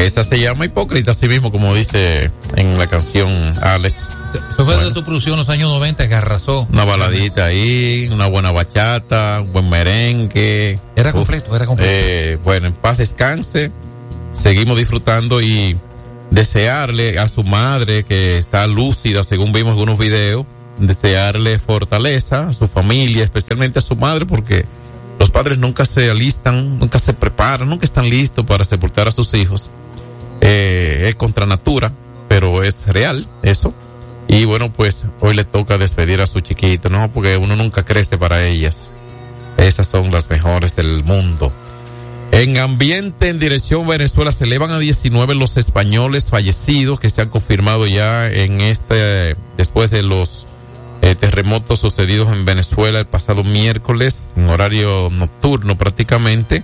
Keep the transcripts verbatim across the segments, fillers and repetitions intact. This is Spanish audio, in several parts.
Esa se llama Hipócrita, así mismo como dice en la canción Alex. Eso fue bueno. De su producción en los años noventa que arrasó. Una baladita ahí, una buena bachata, un buen merengue. Era completo, era completo. Eh, bueno, en paz descanse. Seguimos disfrutando y desearle a su madre, que está lúcida según vimos algunos videos, desearle fortaleza a su familia, especialmente a su madre, porque los padres nunca se alistan, nunca se preparan, nunca están listos para sepultar a sus hijos. Eh, es contra natura, pero es real eso. Y bueno, pues hoy le toca despedir a su chiquito, ¿no? Porque uno nunca crece para ellas. Esas son las mejores del mundo. En ambiente en dirección Venezuela se elevan a diecinueve los españoles fallecidos que se han confirmado ya en este, después de los eh, terremotos sucedidos en Venezuela el pasado miércoles, en horario nocturno prácticamente.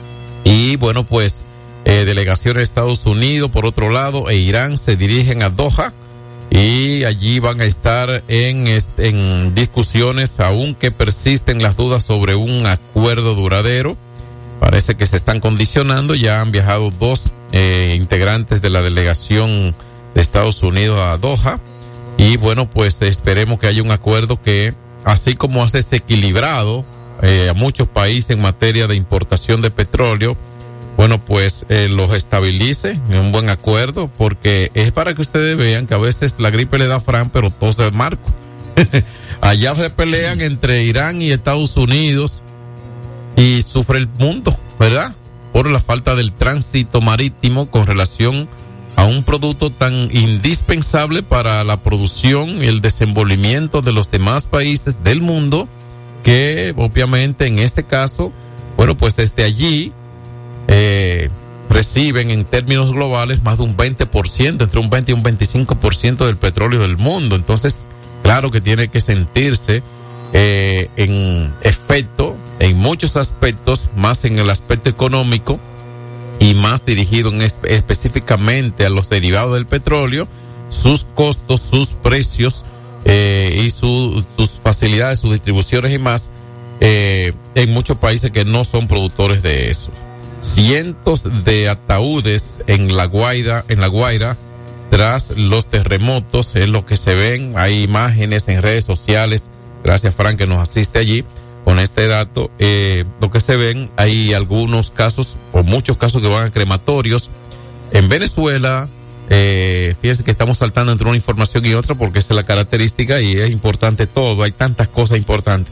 Y bueno, pues eh, delegaciones de Estados Unidos, por otro lado, e Irán se dirigen a Doha y allí van a estar en, en discusiones, aunque persisten las dudas sobre un acuerdo duradero. Parece que se están condicionando. Ya han viajado dos eh, integrantes de la delegación de Estados Unidos a Doha. Y bueno, pues esperemos que haya un acuerdo que, así como ha desequilibrado eh, a muchos países en materia de importación de petróleo, bueno, pues eh, los estabilice en un buen acuerdo, porque es para que ustedes vean que a veces la gripe le da Fran, pero todo es Marco. Allá se pelean entre Irán y Estados Unidos y sufre el mundo, ¿verdad? Por la falta del tránsito marítimo con relación a un producto tan indispensable para la producción y el desenvolvimiento de los demás países del mundo, que obviamente en este caso, bueno, pues desde allí eh, reciben en términos globales más de un veinte por ciento, entre un veinte y un veinticinco por ciento del petróleo del mundo. Entonces, claro que tiene que sentirse eh, en efecto en muchos aspectos, más en el aspecto económico y más dirigido en espe- específicamente a los derivados del petróleo, sus costos, sus precios eh, y su, sus facilidades, sus distribuciones y más, eh, en muchos países que no son productores de eso. Cientos de ataúdes en La Guaira, en La Guaira, tras los terremotos, es lo que se ven. Hay imágenes en redes sociales. Gracias, Frank, que nos asiste allí con este dato. Eh, lo que se ven, hay algunos casos, o muchos casos que van a crematorios. En Venezuela, eh, fíjense que estamos saltando entre una información y otra porque esa es la característica y es importante todo. Hay tantas cosas importantes.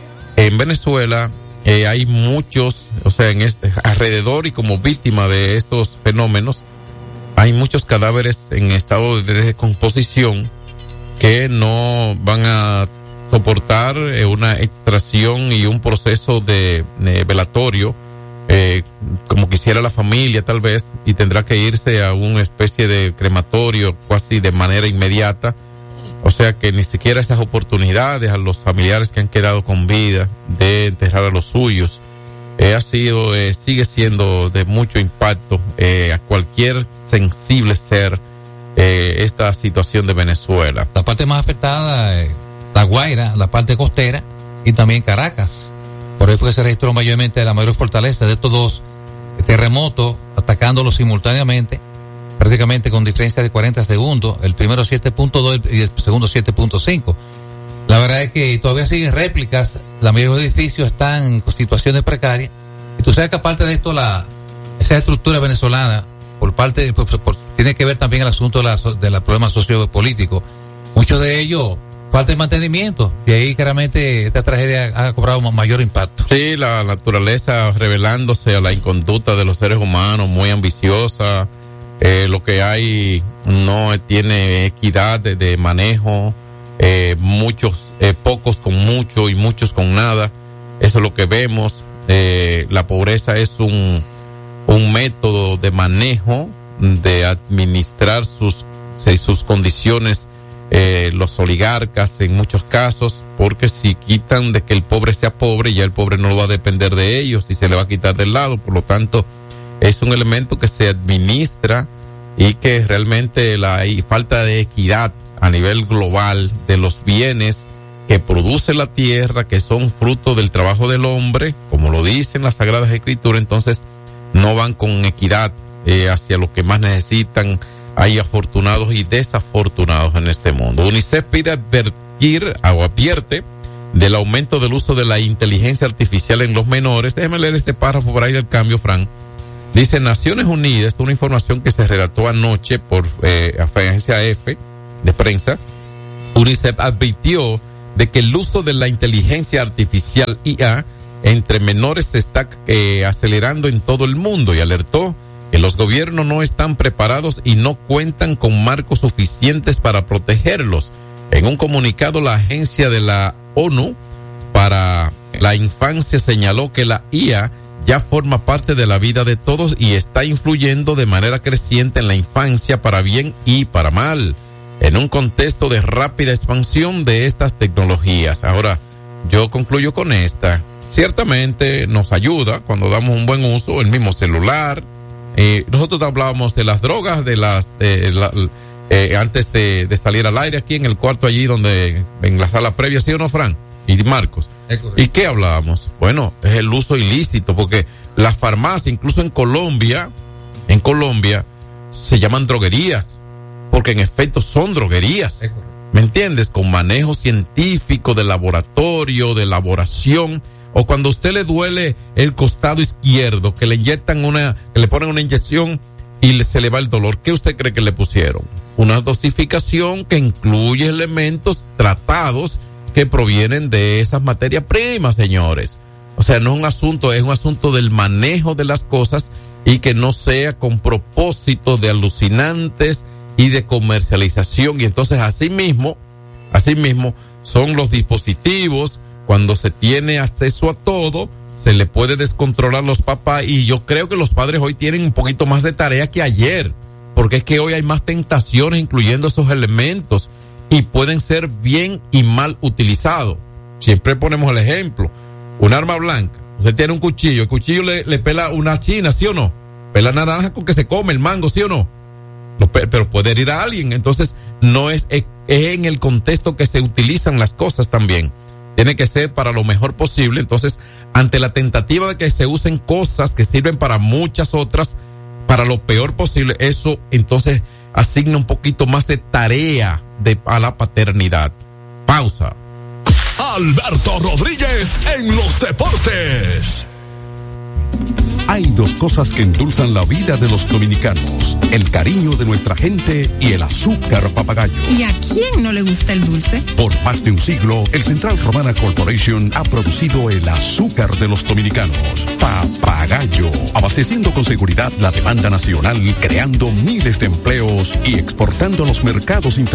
En Venezuela, eh, hay muchos, o sea, en este, alrededor y como víctima de estos fenómenos, hay muchos cadáveres en estado de descomposición que no van a soportar eh, una extracción y un proceso de, de velatorio eh, como quisiera la familia tal vez, y tendrá que irse a una especie de crematorio casi de manera inmediata. O sea que ni siquiera esas oportunidades a los familiares que han quedado con vida de enterrar a los suyos eh, ha sido, eh, sigue siendo de mucho impacto eh, a cualquier sensible ser eh, esta situación de Venezuela. La parte más afectada eh, La Guaira, la parte costera y también Caracas. Por eso fue que se registró mayormente la mayor fortaleza de estos dos terremotos, atacándolos simultáneamente, prácticamente con diferencia de cuarenta segundos, el primero siete punto dos y el segundo siete punto cinco. La verdad es que todavía siguen réplicas, la mayoría de los edificios están en situaciones precarias, y tú sabes que aparte de esto, la esa estructura venezolana, por parte, por, por, tiene que ver también el asunto de la, de la problemas sociopolíticos. Muchos de ellos, falta de mantenimiento, y ahí claramente esta tragedia ha cobrado mayor impacto. Sí, la naturaleza revelándose a la inconducta de los seres humanos, muy ambiciosa. Eh, lo que hay no tiene equidad de, de manejo, eh, muchos, eh, pocos con mucho y muchos con nada. Eso es lo que vemos. Eh, la pobreza es un, un método de manejo, de administrar sus, sus condiciones, eh, los oligarcas en muchos casos, porque si quitan de que el pobre sea pobre, ya el pobre no va a depender de ellos y se le va a quitar del lado. Por lo tanto, es un elemento que se administra y que realmente la hay falta de equidad a nivel global de los bienes que produce la tierra, que son fruto del trabajo del hombre, como lo dicen las Sagradas Escrituras. Entonces no van con equidad eh, hacia los que más necesitan. Hay afortunados y desafortunados en este mundo. UNICEF pide advertir o advierte del aumento del uso de la inteligencia artificial en los menores. Déjeme leer este párrafo para ir al cambio, Fran. Dice Naciones Unidas, una información que se redactó anoche por eh, agencia F de prensa. UNICEF advirtió de que el uso de la inteligencia artificial I A entre menores se está eh, acelerando en todo el mundo y alertó que los gobiernos no están preparados y no cuentan con marcos suficientes para protegerlos. En un comunicado, la agencia de la ONU para la infancia señaló que la I A ya forma parte de la vida de todos y está influyendo de manera creciente en la infancia para bien y para mal, en un contexto de rápida expansión de estas tecnologías. Ahora, yo concluyo con esta. Ciertamente nos ayuda cuando damos un buen uso, el mismo celular. Eh, nosotros hablábamos de las drogas, de las, eh, la, eh, antes de, de salir al aire aquí en el cuarto allí donde, en la sala previa, ¿sí o no, Fran? Y Marcos. ¿Y qué hablábamos? Bueno, es el uso ilícito, porque las farmacias, incluso en Colombia, en Colombia, se llaman droguerías, porque en efecto son droguerías. ¿Me entiendes? Con manejo científico de laboratorio, de elaboración. O cuando a usted le duele el costado izquierdo, que le inyectan una, que le ponen una inyección y le, se le va el dolor. ¿Qué usted cree que le pusieron? Una dosificación que incluye elementos tratados que provienen de esas materias primas, señores. O sea, no es un asunto, es un asunto del manejo de las cosas y que no sea con propósito de alucinantes y de comercialización. Y entonces, así mismo, así mismo, son los dispositivos. Cuando se tiene acceso a todo, se le puede descontrolar a los papás, y yo creo que los padres hoy tienen un poquito más de tarea que ayer, porque es que hoy hay más tentaciones incluyendo esos elementos y pueden ser bien y mal utilizados. Siempre ponemos el ejemplo, un arma blanca, usted tiene un cuchillo, el cuchillo le, le pela una china, ¿sí o no? Pela naranja con que se come el mango, ¿sí o no? Pero puede herir a alguien. Entonces no es, es en el contexto que se utilizan las cosas también. Tiene que ser para lo mejor posible. Entonces, ante la tentativa de que se usen cosas que sirven para muchas otras, para lo peor posible, eso entonces asigna un poquito más de tarea de, a la paternidad. Pausa. Alberto Rodríguez en los deportes. Hay dos cosas que endulzan la vida de los dominicanos: el cariño de nuestra gente y el azúcar papagayo. ¿Y a quién no le gusta el dulce? Por más de un siglo, el Central Romana Corporation ha producido el azúcar de los dominicanos, Papagayo, abasteciendo con seguridad la demanda nacional, creando miles de empleos y exportando a los mercados internacionales.